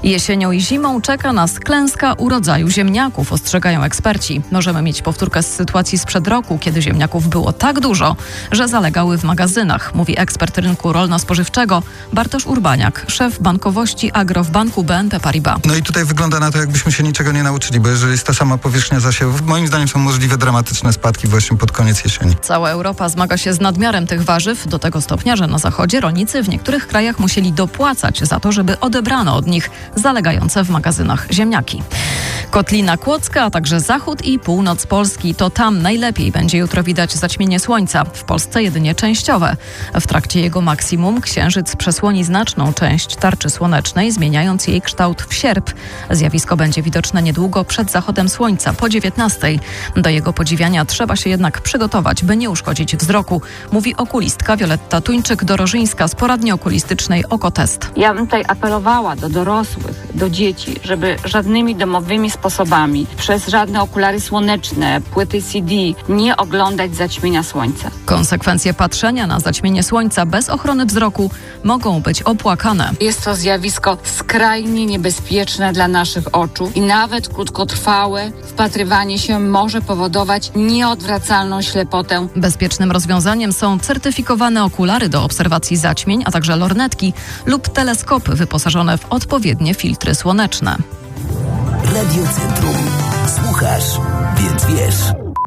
Jesienią i zimą czeka nas klęska urodzaju ziemniaków, ostrzegają eksperci. Możemy mieć powtórkę z sytuacji sprzed roku, kiedy ziemniaków było tak dużo, że zalegały w magazynach, mówi ekspert rynku rolno-spożywczego Bartosz Urbaniak, szef bankowości Agro w banku BNP Paribas. No i tutaj wygląda na to, jakbyśmy się niczego nie nauczyli, bo jeżeli jest ta sama powierzchnia zasiewów, moim zdaniem są możliwe dramatyczne spadki właśnie pod koniec jesieni. Cała Europa zmaga się z nadmiarem tych warzyw do tego stopnia, że na zachodzie rolnicy w niektórych krajach musieli dopłacać za to, żeby odebrano od nich zalegające w magazynach ziemniaki. Kotlina Kłodzka, a także zachód i północ Polski. To tam najlepiej będzie jutro widać zaćmienie słońca. W Polsce jedynie częściowe. W trakcie jego maksimum księżyc przesłoni znaczną część tarczy słonecznej, zmieniając jej kształt w sierp. Zjawisko będzie widoczne niedługo przed zachodem słońca, po 19:00. Do jego podziwiania trzeba się jednak przygotować, by nie uszkodzić wzroku, mówi okulistka Wioletta Tuńczyk-Dorożyńska z poradni okulistycznej Okotest. Ja bym tutaj apelowała do dorosłych, do dzieci, żeby żadnymi domowymi sposobami, przez żadne okulary słoneczne, płyty CD nie oglądać zaćmienia słońca. Konsekwencje patrzenia na zaćmienie słońca bez ochrony wzroku mogą być opłakane. Jest to zjawisko skrajnie niebezpieczne dla naszych oczu i nawet krótkotrwałe wpatrywanie się może powodować nieodwracalną ślepotę. Bezpiecznym rozwiązaniem są certyfikowane okulary do obserwacji zaćmień, a także lornetki lub teleskopy wyposażone w odpowiednie filtry słoneczne. Radio Centrum. Słuchasz, więc wiesz.